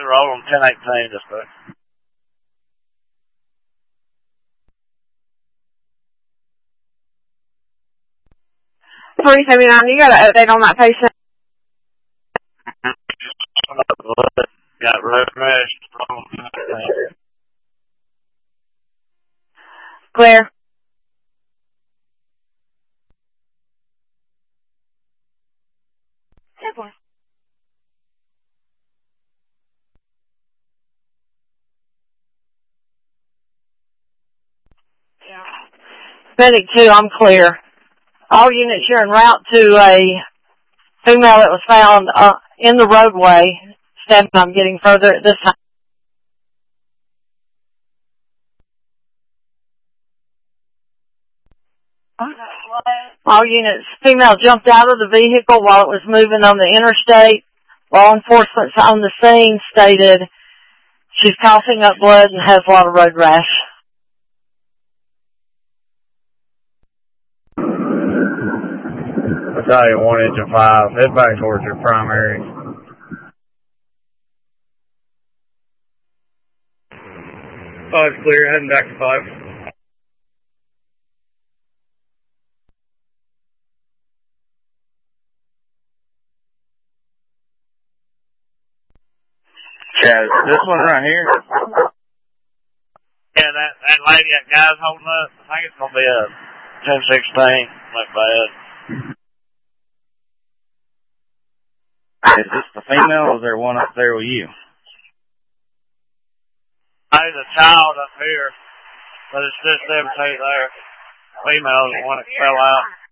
roll on 1018 this way. You got an update on that patient? Got road rash. Clear. Medic 2, I'm clear. All units, you're en route to a female that was found in the roadway. Stabbing, I'm getting further at this time. All units, female jumped out of the vehicle while it was moving on the interstate. Law enforcement on the scene stated she's coughing up blood and has a lot of road rash. Battalion 1 Engine 5, head back towards your primary. 5's clear, heading back to 5. Yeah, this one right here. Yeah, that lady, that guy's holding up. I think it's gonna be a 1016. Not bad. Is this the female or is there one up there with you? There's a child up here, but it's just 17 there. Female is the one that fell out.